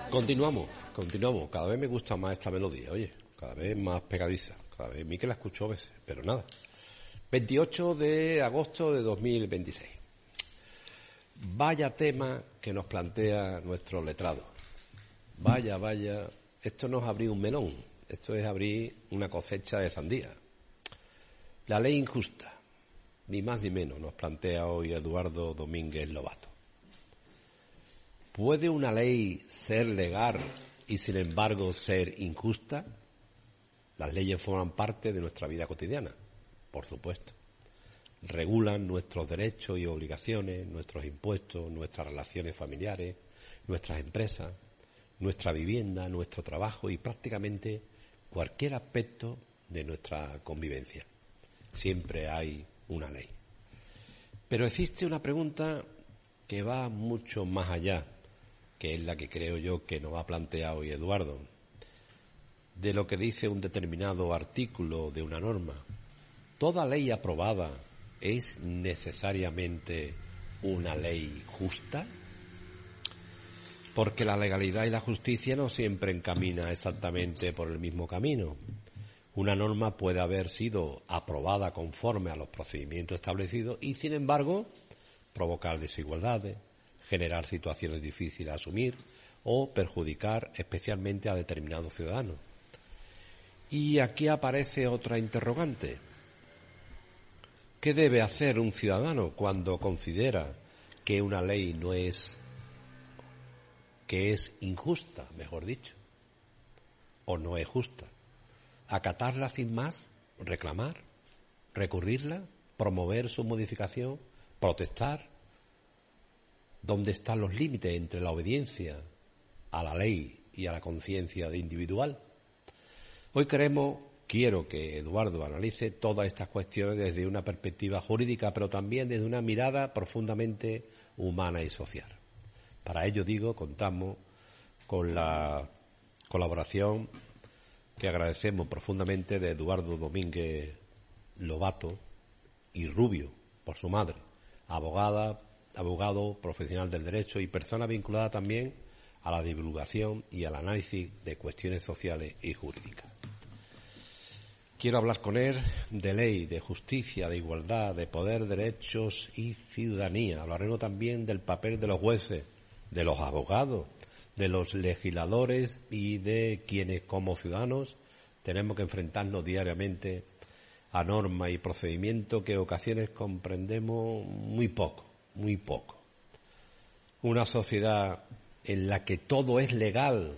Continuamos. Cada vez me gusta más esta melodía, oye, cada vez más pegadiza, cada vez mí que la escucho a veces, pero nada. 28 de agosto de 2026. Vaya tema que nos plantea nuestro letrado. Vaya, esto no es abrir un melón, esto es abrir una cosecha de sandía. La ley injusta, ni más ni menos, nos plantea hoy Eduardo Domínguez Lobato. ¿Puede una ley ser legal y sin embargo ser injusta? Las leyes forman parte de nuestra vida cotidiana, por supuesto. Regulan nuestros derechos y obligaciones, nuestros impuestos, nuestras relaciones familiares, nuestras empresas, nuestra vivienda, nuestro trabajo y prácticamente cualquier aspecto de nuestra convivencia. Siempre hay una ley. Pero existe una pregunta que va mucho más allá, que es la que creo yo que nos ha planteado hoy Eduardo, de lo que dice un determinado artículo de una norma. ¿Toda ley aprobada es necesariamente una ley justa? Porque la legalidad y la justicia no siempre encaminan exactamente por el mismo camino. Una norma puede haber sido aprobada conforme a los procedimientos establecidos y, sin embargo, provocar desigualdades, generar situaciones difíciles de asumir o perjudicar especialmente a determinados ciudadanos. Y aquí aparece otra interrogante. ¿Qué debe hacer un ciudadano cuando considera que una ley que es injusta, mejor dicho, o no es justa? ¿Acatarla sin más? ¿Reclamar? ¿Recurrirla? ¿Promover su modificación? ¿Protestar? ¿Dónde están los límites entre la obediencia a la ley y a la conciencia individual? Hoy quiero que Eduardo analice todas estas cuestiones desde una perspectiva jurídica, pero también desde una mirada profundamente humana y social. Para ello, contamos con la colaboración que agradecemos profundamente de Eduardo Domínguez Lobato y Rubio, por su madre, abogado profesional del derecho y persona vinculada también a la divulgación y al análisis de cuestiones sociales y jurídicas. Quiero hablar con él de ley, de justicia, de igualdad, de poder, derechos y ciudadanía. Hablaremos también del papel de los jueces, de los abogados, de los legisladores y de quienes como ciudadanos tenemos que enfrentarnos diariamente a normas y procedimientos que en ocasiones comprendemos muy poco. Una sociedad en la que todo es legal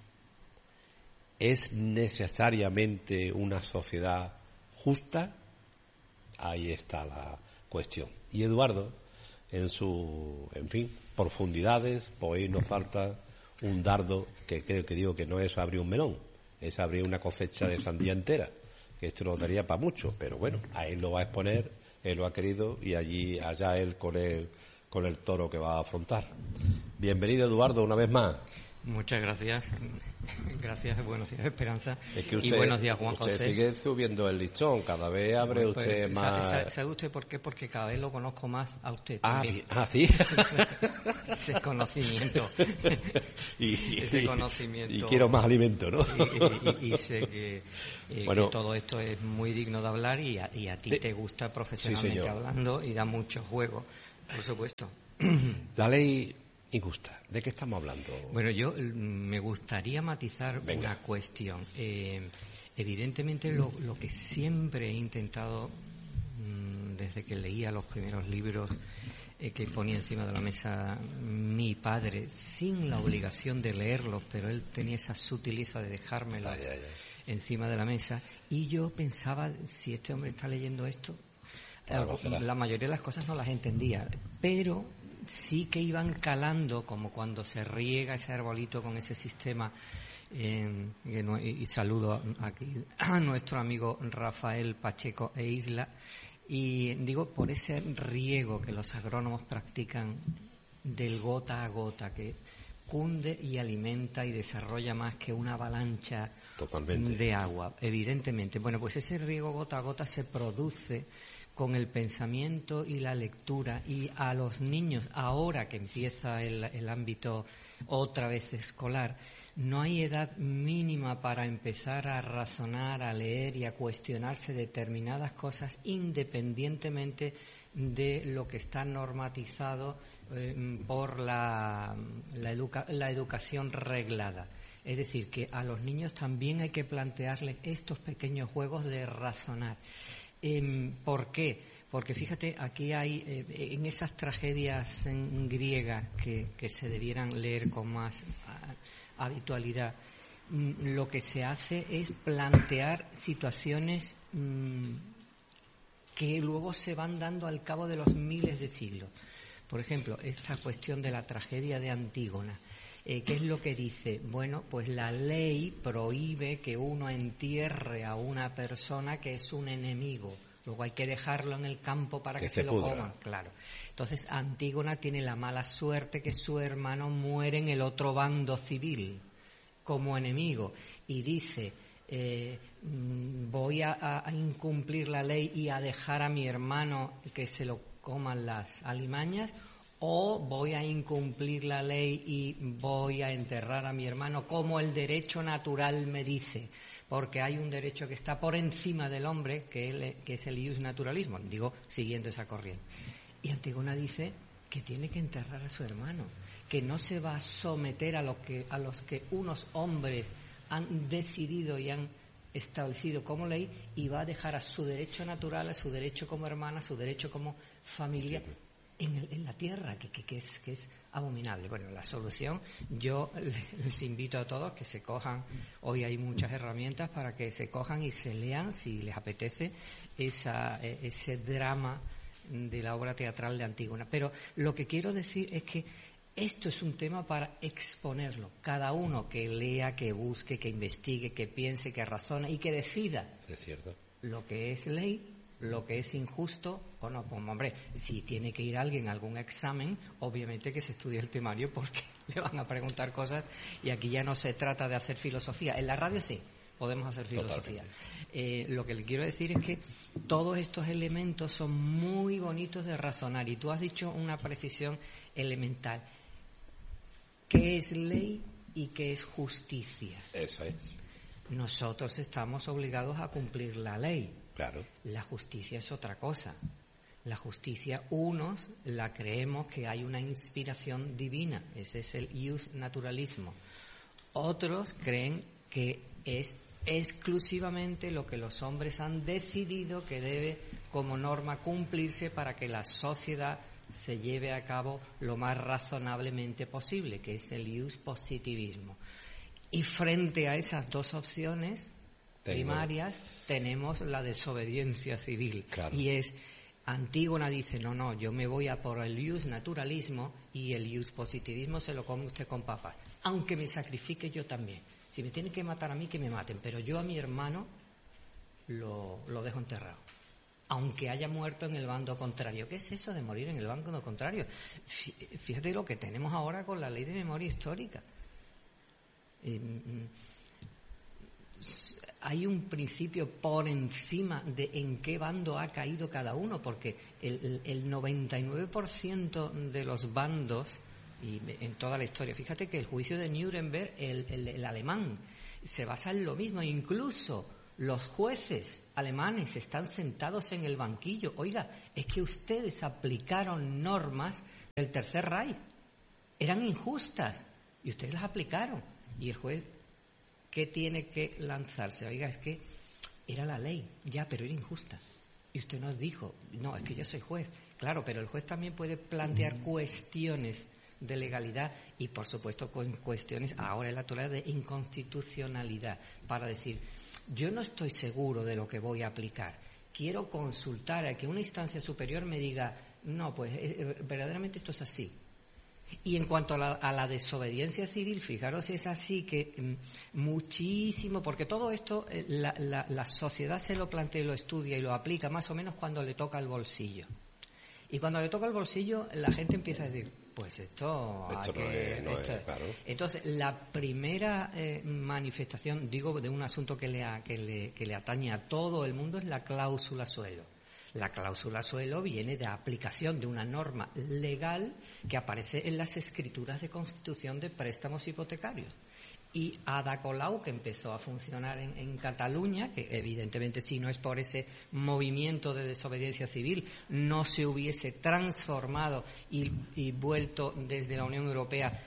¿es necesariamente una sociedad justa? Ahí está la cuestión. Y Eduardo, en su, profundidades, pues hoy nos falta un dardo que creo que no es abrir un melón, es abrir una cosecha de sandía entera, que esto nos daría para mucho, pero bueno, a él lo va a exponer, él lo ha querido y allá él con el toro que va a afrontar. Bienvenido, Eduardo, una vez más. Muchas gracias. Gracias, buenos días, Esperanza. Es que y buenos días, Juan José. Usted sigue subiendo el listón, cada vez abre usted más... ¿Sabe usted por qué? Porque cada vez lo conozco más a usted también. ¿Sí? Ese conocimiento. Ese conocimiento. Y quiero más alimento, ¿no? Y sé que todo esto es muy digno de hablar y a ti te gusta profesionalmente hablando y da mucho juego, por supuesto. La ley... injusta. ¿De qué estamos hablando? Bueno, yo me gustaría matizar una cuestión. Evidentemente, lo que siempre he intentado, desde que leía los primeros libros que ponía encima de la mesa mi padre, sin la obligación de leerlos, pero él tenía esa sutileza de dejármelos encima de la mesa, y yo pensaba, si este hombre está leyendo esto, la mayoría de las cosas no las entendía, pero sí que iban calando, como cuando se riega ese arbolito con ese sistema. Y saludo aquí a nuestro amigo Rafael Pacheco e Isla, y digo, por ese riego que los agrónomos practican del gota a gota, que cunde y alimenta y desarrolla más que una avalancha de agua, evidentemente. Bueno, pues ese riego gota a gota se produce con el pensamiento y la lectura, y a los niños, ahora que empieza el ámbito otra vez escolar, no hay edad mínima para empezar a razonar, a leer y a cuestionarse determinadas cosas independientemente de lo que está normatizado por la educación reglada. Es decir, que a los niños también hay que plantearles estos pequeños juegos de razonar. ¿Por qué? Porque fíjate, aquí hay, en esas tragedias griegas que se debieran leer con más habitualidad, lo que se hace es plantear situaciones que luego se van dando al cabo de los miles de siglos. Por ejemplo, esta cuestión de la tragedia de Antígona. ¿Qué es lo que dice? Bueno, pues la ley prohíbe que uno entierre a una persona que es un enemigo. Luego hay que dejarlo en el campo para que se lo coman. Claro. Entonces Antígona tiene la mala suerte que su hermano muere en el otro bando civil como enemigo. Y dice, voy a incumplir la ley y a dejar a mi hermano que se lo coman las alimañas, o voy a incumplir la ley y voy a enterrar a mi hermano como el derecho natural me dice, porque hay un derecho que está por encima del hombre, que es el ius naturalismo, digo, siguiendo esa corriente. Y Antígona dice que tiene que enterrar a su hermano, que no se va a someter a los que unos hombres han decidido y han establecido como ley, y va a dejar a su derecho natural, a su derecho como hermana, a su derecho como familia en la tierra, que es abominable. Bueno, la solución, yo les invito a todos que se cojan, hoy hay muchas herramientas para que se cojan y se lean, si les apetece, ese drama de la obra teatral de Antígona. Pero lo que quiero decir es que esto es un tema para exponerlo. Cada uno que lea, que busque, que investigue, que piense, que razone y que decida lo que es ley, lo que es injusto o no. Pues, hombre, si tiene que ir alguien a algún examen, obviamente que se estudie el temario, porque le van a preguntar cosas, y aquí ya no se trata de hacer filosofía. En la radio sí, podemos hacer filosofía. Lo que le quiero decir es que todos estos elementos son muy bonitos de razonar, y tú has dicho una precisión elemental. ¿Qué es ley y qué es justicia? Eso es. Nosotros estamos obligados a cumplir la ley. Claro. La justicia es otra cosa. La justicia, unos la creemos que hay una inspiración divina, ese es el ius naturalismo. Otros creen que es exclusivamente lo que los hombres han decidido que debe como norma cumplirse para que la sociedad se lleve a cabo lo más razonablemente posible, que es el ius positivismo. Y frente a esas dos opciones primarias tenemos la desobediencia civil. Claro. Y es, Antígona dice, no, yo me voy a por el ius naturalismo, y el ius positivismo se lo come usted con papas, aunque me sacrifique yo también. Si me tienen que matar a mí, que me maten, pero yo a mi hermano lo dejo enterrado, aunque haya muerto en el bando contrario. ¿Qué es eso de morir en el bando contrario? Fíjate lo que tenemos ahora con la ley de memoria histórica. Hay un principio por encima de en qué bando ha caído cada uno, porque el 99% de los bandos, y en toda la historia, fíjate que el juicio de Nuremberg, el alemán, se basa en lo mismo. Incluso los jueces alemanes están sentados en el banquillo. Oiga, es que ustedes aplicaron normas del Tercer Reich, eran injustas y ustedes las aplicaron. Y el juez, ¿qué tiene que lanzarse? Oiga, es que era la ley, ya, pero era injusta. Y usted nos dijo, no, es que yo soy juez. Claro, pero el juez también puede plantear cuestiones de legalidad y, por supuesto, con cuestiones, ahora en la actualidad, de inconstitucionalidad, para decir, yo no estoy seguro de lo que voy a aplicar. Quiero consultar a que una instancia superior me diga, no, pues verdaderamente esto es así. Y en cuanto a la desobediencia civil, fijaros, es así que muchísimo, porque todo esto la sociedad se lo plantea y lo estudia y lo aplica más o menos cuando le toca el bolsillo. Y cuando le toca el bolsillo, la gente empieza a decir, pues esto no es, claro. Entonces, la primera manifestación, digo, de un asunto que le atañe a todo el mundo, es la cláusula suelo. La cláusula suelo viene de aplicación de una norma legal que aparece en las escrituras de constitución de préstamos hipotecarios. Y Ada Colau, que empezó a funcionar en Cataluña, que evidentemente si no es por ese movimiento de desobediencia civil no se hubiese transformado y vuelto desde la Unión Europea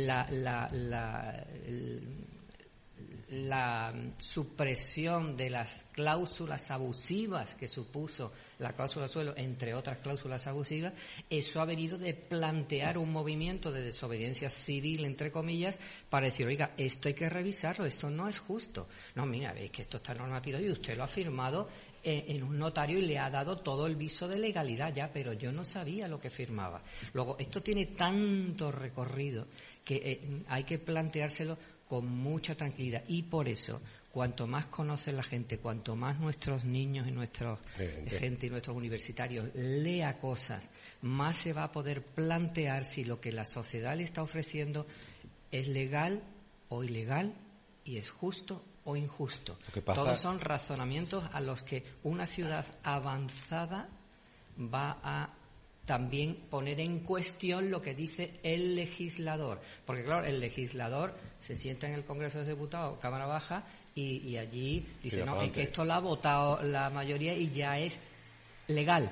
la supresión de las cláusulas abusivas que supuso la cláusula suelo, entre otras cláusulas abusivas, eso ha venido de plantear un movimiento de desobediencia civil, entre comillas, para decir, oiga, esto hay que revisarlo, esto no es justo. No, mira, veis que esto está normativado y usted lo ha firmado en un notario y le ha dado todo el viso de legalidad ya, pero yo no sabía lo que firmaba. Luego, esto tiene tanto recorrido que hay que planteárselo con mucha tranquilidad, y por eso cuanto más conoce la gente, cuanto más nuestros niños y nuestra gente y nuestros universitarios lea cosas, más se va a poder plantear si lo que la sociedad le está ofreciendo es legal o ilegal y es justo o injusto. Todos son razonamientos a los que una ciudad avanzada va a también poner en cuestión lo que dice el legislador. Porque, claro, el legislador se sienta en el Congreso de Diputados, Cámara Baja, y allí dice, no, es que esto lo ha votado la mayoría y ya es legal.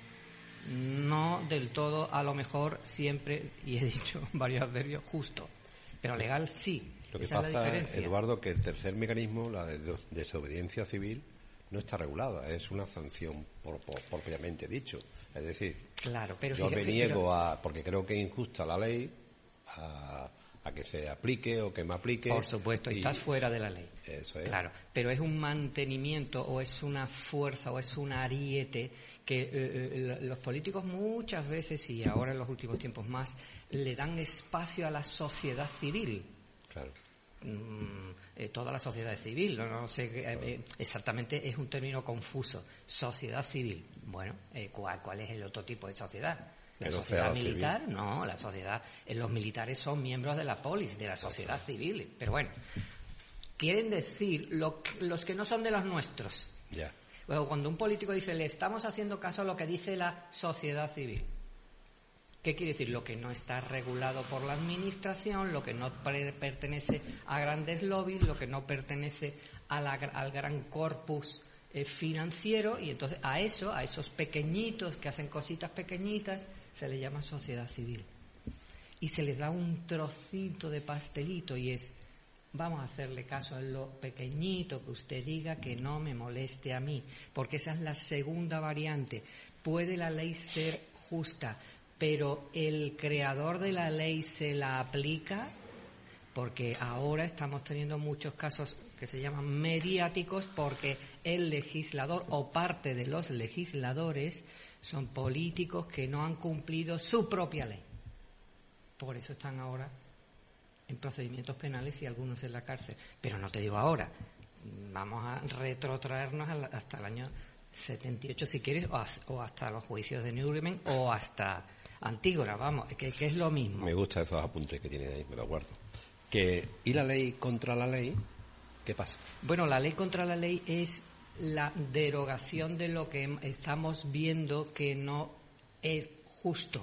No del todo, a lo mejor, siempre, y he dicho varios adverbios, justo. Pero legal sí. Lo que Esa pasa, es la diferencia. Eduardo, que el tercer mecanismo, la de desobediencia civil, no está regulada, es una sanción propiamente dicho. Es decir, claro, pero yo me niego porque creo que es injusta la ley, a que se aplique o que me aplique. Por supuesto, estás fuera de la ley. Eso es. Claro, pero es un mantenimiento o es una fuerza o es un ariete que los políticos muchas veces, y ahora en los últimos tiempos más, le dan espacio a la sociedad civil. Claro. Toda la sociedad civil, no sé exactamente, es un término confuso. Sociedad civil, bueno, ¿cuál es el otro tipo de sociedad? ¿La sociedad militar? Civil. No, la sociedad, los militares son miembros de la polis, de la sociedad civil, pero bueno, quieren decir los que no son de los nuestros. Ya. Bueno, cuando un político dice, le estamos haciendo caso a lo que dice la sociedad civil, ¿qué quiere decir? Lo que no está regulado por la administración, lo que no pertenece a grandes lobbies, lo que no pertenece al gran corpus financiero, y entonces a esos pequeñitos que hacen cositas pequeñitas, se le llama sociedad civil. Y se les da un trocito de pastelito y es, vamos a hacerle caso a lo pequeñito que usted diga, que no me moleste a mí, porque esa es la segunda variante. ¿Puede la ley ser justa, pero el creador de la ley se la aplica? Porque ahora estamos teniendo muchos casos que se llaman mediáticos porque el legislador o parte de los legisladores son políticos que no han cumplido su propia ley. Por eso están ahora en procedimientos penales y algunos en la cárcel. Pero no te digo ahora, vamos a retrotraernos hasta el año 78 si quieres, o hasta los juicios de Nuremberg o hasta Antígona, vamos, que es lo mismo. Me gustan esos apuntes que tiene ahí, me los guardo. ¿Y la ley contra la ley? ¿Qué pasa? Bueno, la ley contra la ley es la derogación de lo que estamos viendo que no es justo.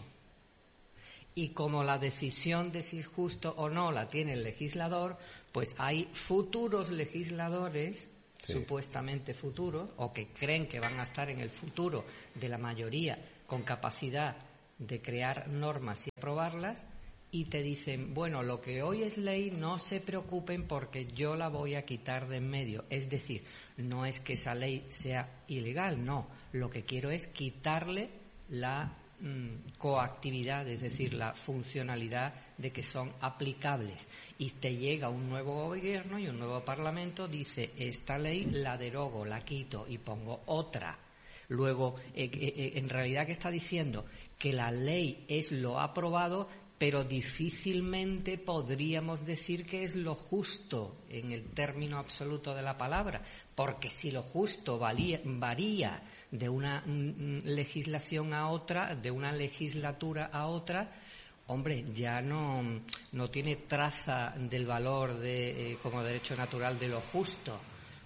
Y como la decisión de si es justo o no la tiene el legislador, pues hay futuros legisladores, sí, supuestamente futuros, o que creen que van a estar en el futuro de la mayoría con capacidad de crear normas y aprobarlas, y te dicen, bueno, lo que hoy es ley, no se preocupen porque yo la voy a quitar de en medio. Es decir, no es que esa ley sea ilegal, no. Lo que quiero es quitarle la coactividad, es decir, la funcionalidad de que son aplicables. Y te llega un nuevo gobierno y un nuevo parlamento, dice, esta ley la derogo, la quito y pongo otra. Luego, en realidad, ¿qué está diciendo? Que la ley es lo aprobado, pero difícilmente podríamos decir que es lo justo en el término absoluto de la palabra, porque si lo justo varía de una legislación a otra, de una legislatura a otra, hombre, ya no tiene traza del valor como derecho natural de lo justo.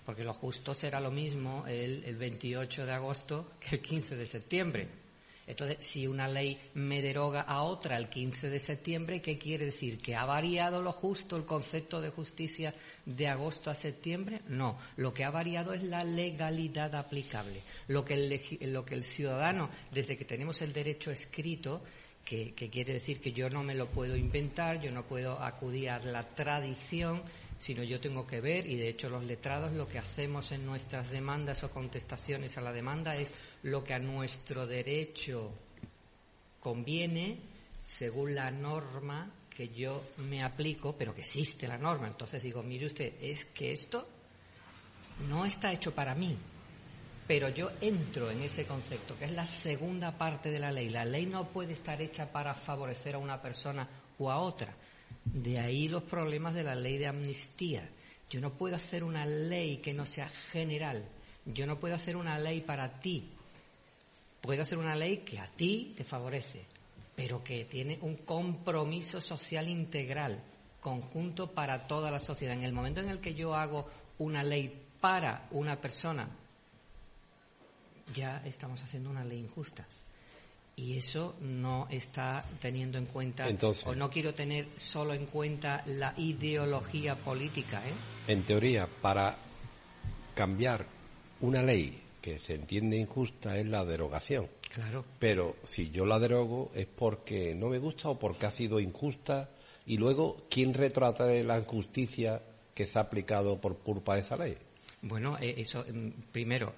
porque lo justo será lo mismo el 28 de agosto que el 15 de septiembre. Entonces, si una ley me deroga a otra el 15 de septiembre, ¿qué quiere decir? ¿Que ha variado lo justo el concepto de justicia de agosto a septiembre? No, lo que ha variado es la legalidad aplicable. Lo que el ciudadano, desde que tenemos el derecho escrito, que quiere decir que yo no me lo puedo inventar, yo no puedo acudir a la tradición, sino yo tengo que ver, y de hecho los letrados lo que hacemos en nuestras demandas o contestaciones a la demanda es lo que a nuestro derecho conviene según la norma que yo me aplico, pero que existe la norma. Entonces digo, mire usted, es que esto no está hecho para mí, pero yo entro en ese concepto, que es la segunda parte de la ley. La ley no puede estar hecha para favorecer a una persona o a otra. De ahí los problemas de la ley de amnistía. Yo no puedo hacer una ley que no sea general. Yo no puedo hacer una ley para ti. Puedo hacer una ley que a ti te favorece, pero que tiene un compromiso social integral, conjunto para toda la sociedad. En el momento en el que yo hago una ley para una persona, ya estamos haciendo una ley injusta. Y eso no está teniendo en cuenta, entonces, o no quiero tener solo en cuenta la ideología política, ¿eh? En teoría, para cambiar una ley que se entiende injusta es la derogación. Claro. Pero si yo la derogo es porque no me gusta o porque ha sido injusta, y luego, ¿quién retrata la injusticia que se ha aplicado por culpa de esa ley? Bueno, eso, primero,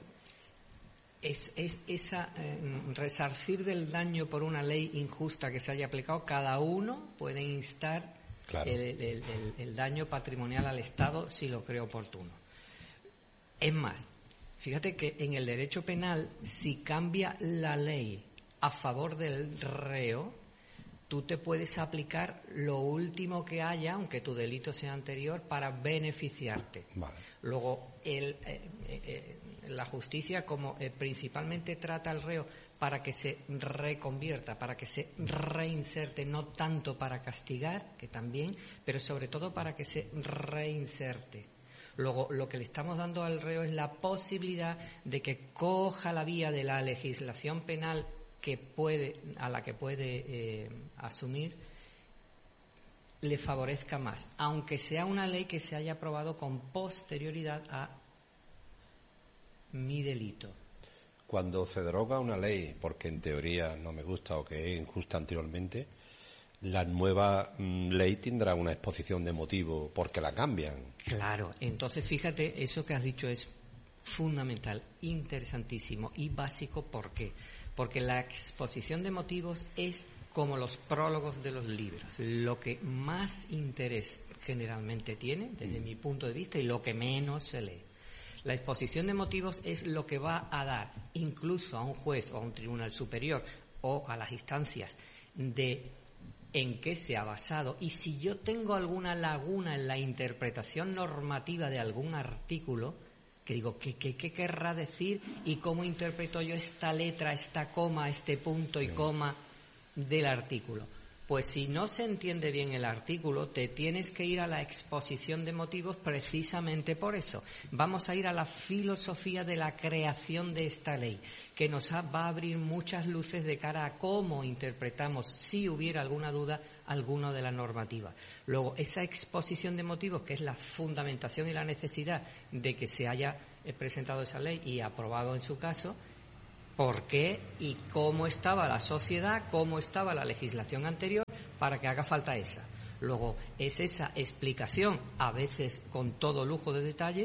resarcir del daño por una ley injusta que se haya aplicado, cada uno puede instar, claro, el daño patrimonial al Estado si lo cree oportuno. Es más, fíjate que en el derecho penal, si cambia la ley a favor del reo, tú te puedes aplicar lo último que haya, aunque tu delito sea anterior, para beneficiarte. Vale. Luego, la justicia, como principalmente trata al reo para que se reconvierta, para que se reinserte, no tanto para castigar, que también, pero sobre todo para que se reinserte. Luego, lo que le estamos dando al reo es la posibilidad de que coja la vía de la legislación penal a la que puede asumir, le favorezca más, aunque sea una ley que se haya aprobado con posterioridad a mi delito. Cuando se deroga una ley porque en teoría no me gusta o que es injusta anteriormente, la nueva ley tendrá una exposición de motivo porque la cambian. Claro, entonces fíjate, eso que has dicho es fundamental, interesantísimo y básico. ¿Por qué? Porque la exposición de motivos es como los prólogos de los libros, lo que más interés generalmente tiene, desde mi punto de vista, y lo que menos se lee. La exposición de motivos es lo que va a dar, incluso a un juez o a un tribunal superior o a las instancias, de en qué se ha basado. Y si yo tengo alguna laguna en la interpretación normativa de algún artículo, que digo, ¿qué querrá decir y cómo interpreto yo esta letra, esta coma, este punto y coma del artículo? Pues si no se entiende bien el artículo, te tienes que ir a la exposición de motivos precisamente por eso. Vamos a ir a la filosofía de la creación de esta ley, que nos va a abrir muchas luces de cara a cómo interpretamos, si hubiera alguna duda, alguno de la normativa. Luego, esa exposición de motivos, que es la fundamentación y la necesidad de que se haya presentado esa ley y aprobado en su caso, por qué y cómo estaba la sociedad, cómo estaba la legislación anterior para que haga falta esa. Luego, es esa explicación, a veces con todo lujo de detalle,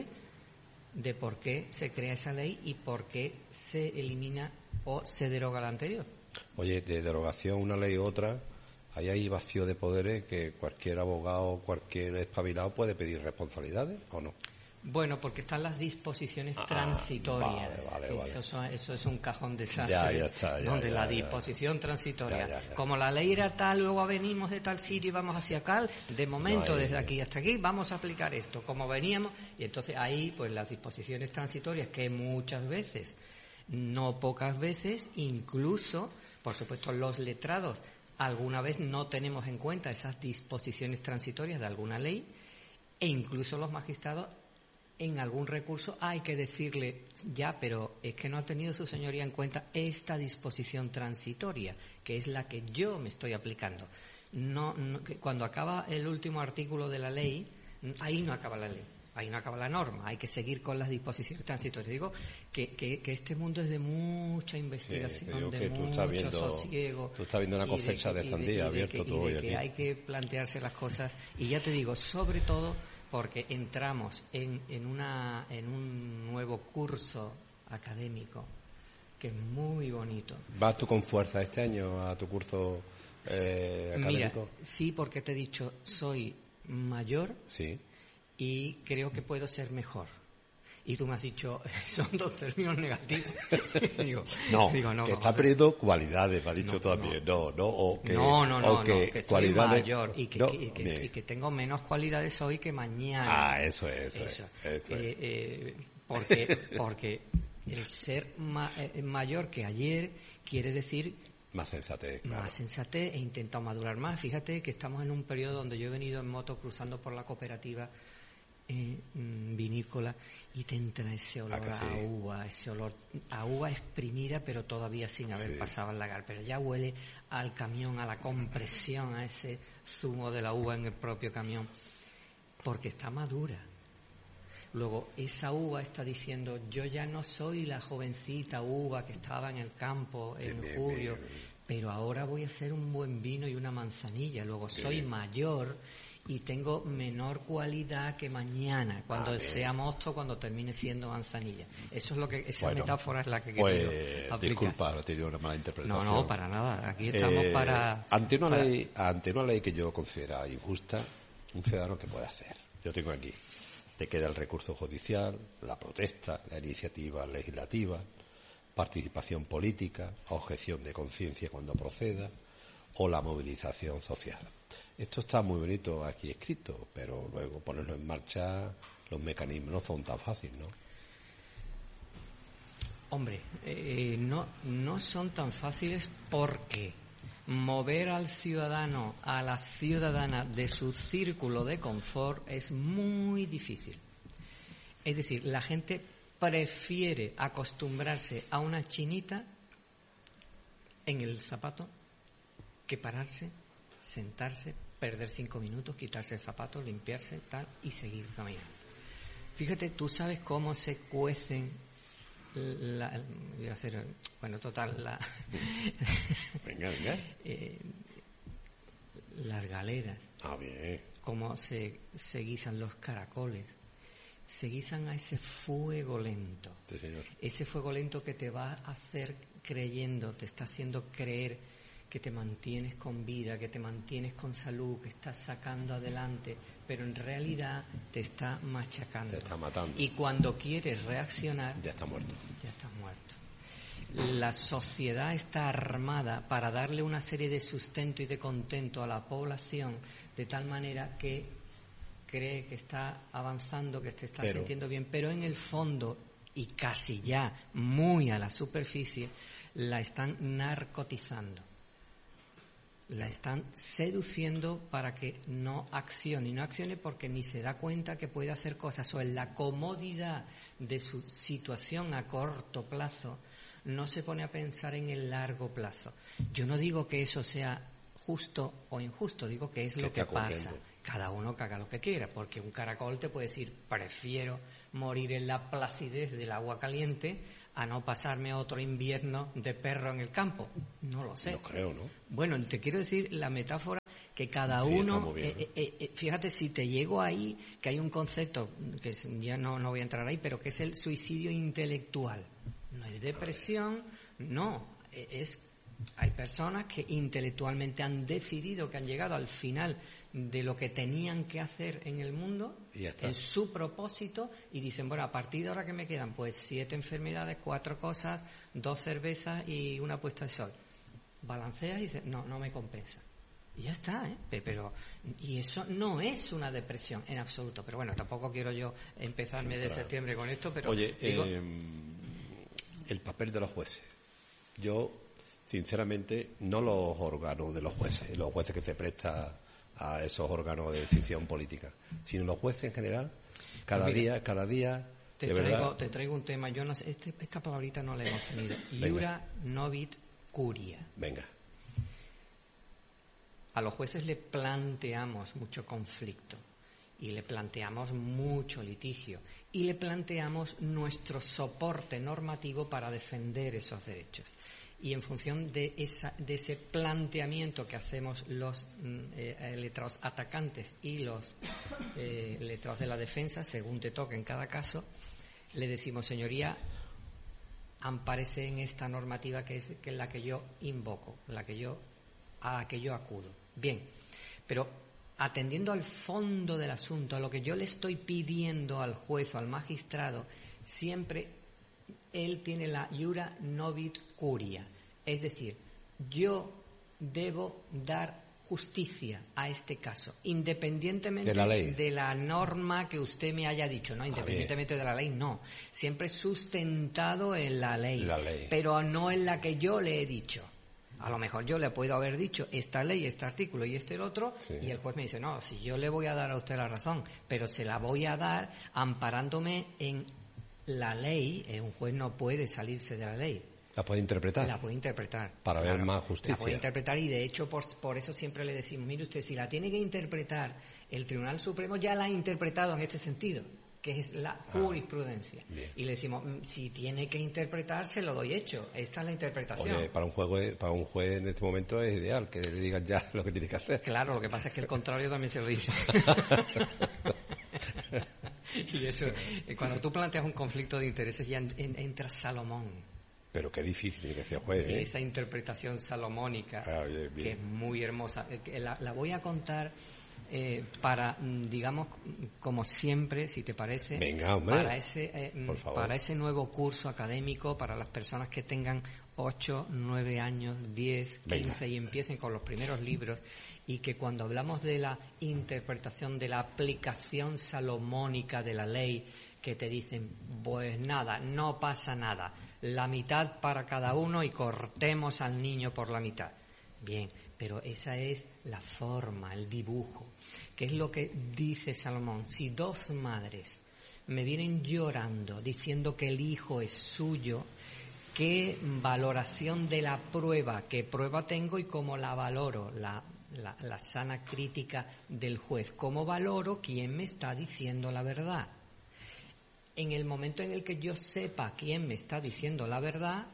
de por qué se crea esa ley y por qué se elimina o se deroga la anterior. Oye, de derogación una ley u otra, hay vacío de poderes que cualquier abogado, cualquier espabilado puede pedir responsabilidades, ¿o no? Bueno, porque están las disposiciones transitorias. Vale. Eso es un cajón desastre. Ya está, donde la disposición transitoria. Ya. Como la ley era tal, luego venimos de tal sitio y vamos hacia acá, de momento, desde aquí hasta aquí, vamos a aplicar esto, como veníamos. Y entonces ahí, pues las disposiciones transitorias, que muchas veces, no pocas veces, incluso, por supuesto, los letrados, alguna vez no tenemos en cuenta esas disposiciones transitorias de alguna ley, e incluso los magistrados en algún recurso hay que decirle, ya, pero es que no ha tenido su señoría en cuenta esta disposición transitoria, que es la que yo me estoy aplicando. Cuando acaba el último artículo de la ley, ahí no acaba la ley, ahí no acaba la norma, hay que seguir con las disposiciones transitorias. Digo que este mundo es de mucha investigación, de mucho sosiego. Tú estás viendo una cosecha de sandía abierto tú hoy aquí. Hay que plantearse las cosas, y ya te digo, sobre todo porque entramos en un nuevo curso académico que es muy bonito. ¿Vas tú con fuerza este año a tu curso académico? Mira, sí, porque te he dicho, soy mayor, sí, y creo que puedo ser mejor. Y tú me has dicho, son dos términos negativos. digo, que está perdiendo cualidades, me ha dicho también. Que estoy mayor y que tengo menos cualidades hoy que mañana. Eso es. Porque el ser mayor que ayer quiere decir más sensatez, claro. Más sensatez, he intentado madurar más. Fíjate que estamos en un periodo donde yo he venido en moto cruzando por la cooperativa vinícola, y te entra ese olor a uva, ese olor a uva exprimida, pero todavía sin haber pasado al lagar, pero ya huele al camión, a la compresión, a ese zumo de la uva en el propio camión, porque está madura. Luego, esa uva está diciendo, yo ya no soy la jovencita uva que estaba en el campo en julio, pero ahora voy a hacer un buen vino y una manzanilla. Luego, soy mayor y tengo menor cualidad que mañana, cuando sea mosto, cuando termine siendo manzanilla. Eso es lo que, esa metáfora es la que quiero aplicar. Disculpa, no te digo una mala interpretación. No, para nada. Aquí estamos ante una ley que yo considero injusta, un ciudadano, ¿qué puede hacer? Yo tengo aquí, te queda el recurso judicial, la protesta, la iniciativa legislativa, participación política, objeción de conciencia cuando proceda, o la movilización social. Esto está muy bonito aquí escrito, pero luego ponerlo en marcha, los mecanismos no son tan fáciles, ¿no? Hombre, no son tan fáciles, porque mover al ciudadano, a la ciudadana, de su círculo de confort es muy difícil. Es decir, la gente prefiere acostumbrarse a una chinita en el zapato que pararse, sentarse, perder 5 minutos, quitarse el zapato, limpiarse, tal, y seguir caminando. Fíjate, tú sabes cómo se cuecen Venga. Las galeras. Bien. Cómo se guisan los caracoles. Se guisan a ese fuego lento. Sí, señor. Ese fuego lento que te va a hacer creyendo, te está haciendo creer que te mantienes con vida, que te mantienes con salud, que estás sacando adelante, pero en realidad te está machacando. Te está matando. Y cuando quieres reaccionar, ya está muerto. Ya estás muerto. La sociedad está armada para darle una serie de sustento y de contento a la población, de tal manera que cree que está avanzando, que te está sintiendo bien, pero en el fondo, y casi ya muy a la superficie, la están narcotizando. La están seduciendo para que no accione. Y no accione porque ni se da cuenta que puede hacer cosas, o en la comodidad de su situación a corto plazo no se pone a pensar en el largo plazo. Yo no digo que eso sea justo o injusto, digo que es lo que pasa. Cada uno que haga lo que quiera, porque un caracol te puede decir, prefiero morir en la placidez del agua caliente a no pasarme otro invierno de perro en el campo. No lo sé. No creo, ¿no? Bueno, te quiero decir la metáfora que cada uno... fíjate, si te llego ahí, que hay un concepto, que ya no voy a entrar ahí, pero que es el suicidio intelectual. No es depresión, no. Hay personas que intelectualmente han decidido que han llegado al final de lo que tenían que hacer en el mundo, en su propósito, y dicen, bueno, a partir de ahora que me quedan, pues 7 enfermedades, 4 cosas, 2 cervezas y una puesta de sol. Balanceas y dices, no me compensa. Y ya está, y eso no es una depresión en absoluto. Pero bueno, tampoco quiero yo empezarme de septiembre con esto, pero... Oye, el papel de los jueces. Yo, sinceramente, no los órganos de los jueces que se presta a esos órganos de decisión política, sino los jueces en general, cada día. Te traigo un tema. Yo no sé, esta palabrita no la hemos tenido. Iura novit curia. Venga. A los jueces le planteamos mucho conflicto y le planteamos mucho litigio y le planteamos nuestro soporte normativo para defender esos derechos. Y en función de ese planteamiento que hacemos los letrados atacantes y los letrados de la defensa, según te toque en cada caso, le decimos, señoría, ampárese en esta normativa que es la que yo invoco, a la que yo acudo. Bien, pero atendiendo al fondo del asunto, a lo que yo le estoy pidiendo al juez o al magistrado, siempre él tiene la iura novit curia, es decir, yo debo dar justicia a este caso, independientemente de la norma que usted me haya dicho, no, independientemente de la ley, no, siempre sustentado en la ley, pero no en la que yo le he dicho. A lo mejor yo le puedo haber dicho esta ley, este artículo y el otro, y el juez me dice, no, si yo le voy a dar a usted la razón, pero se la voy a dar amparándome en la ley. Un juez no puede salirse de la ley. ¿La puede interpretar? La puede interpretar. Para ver más justicia. La puede interpretar y, de hecho, por eso siempre le decimos, mire usted, si la tiene que interpretar el Tribunal Supremo, ya la ha interpretado en este sentido, que es la jurisprudencia. Y le decimos, si tiene que interpretar, se lo doy hecho. Esta es la interpretación. Oye, para un juez en este momento es ideal que le digan ya lo que tiene que hacer. Claro, lo que pasa es que el contrario también se lo dice. Y eso, cuando tú planteas un conflicto de intereses, ya entra Salomón. Pero qué difícil que sea juez, ¿eh? Esa interpretación salomónica, bien. Que es muy hermosa. La voy a contar para, digamos, como siempre, si te parece. Venga, hombre. Para ese nuevo curso académico, para las personas que tengan 8, 9 años, 10, 15 Venga. Y empiecen con los primeros libros, y que cuando hablamos de la interpretación, de la aplicación salomónica de la ley, que te dicen, pues nada, no pasa nada, la mitad para cada uno y cortemos al niño por la mitad. Bien, pero esa es la forma, el dibujo. ¿Qué es lo que dice Salomón? Si dos madres me vienen llorando diciendo que el hijo es suyo, ¿qué valoración de la prueba? ¿Qué prueba tengo y cómo la valoro? La sana crítica del juez. ¿Cómo valoro quién me está diciendo la verdad? En el momento en el que yo sepa quién me está diciendo la verdad,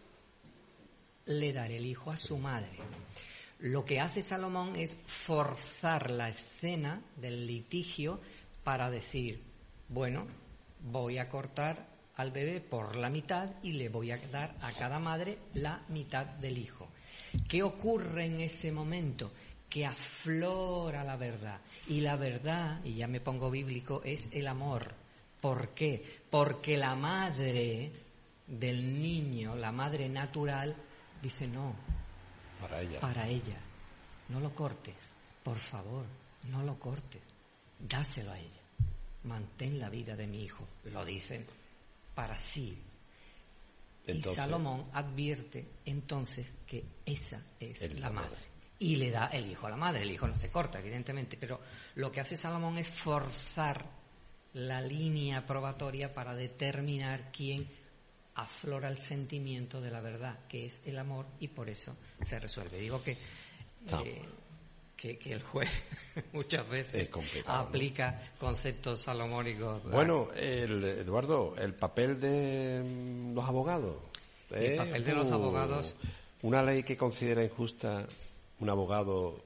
le daré el hijo a su madre. Lo que hace Salomón es forzar la escena del litigio para decir, bueno, voy a cortar al bebé por la mitad y le voy a dar a cada madre la mitad del hijo. ¿Qué ocurre en ese momento? Que aflora la verdad. Y la verdad, y ya me pongo bíblico, es el amor. ¿Por qué? Porque la madre del niño, la madre natural, dice no, para ella, no lo cortes, por favor, no lo cortes, dáselo a ella, mantén la vida de mi hijo, lo dicen para sí. Entonces, y Salomón advierte entonces que esa es la madre. Y le da el hijo a la madre. El hijo no se corta, evidentemente, pero lo que hace Salomón es forzar la línea probatoria para determinar quién aflora el sentimiento de la verdad, que es el amor, y por eso se resuelve. Digo que el juez muchas veces aplica conceptos salomónicos. Bueno, Eduardo, el papel de los abogados. El papel de los abogados. Una ley que considera injusta un abogado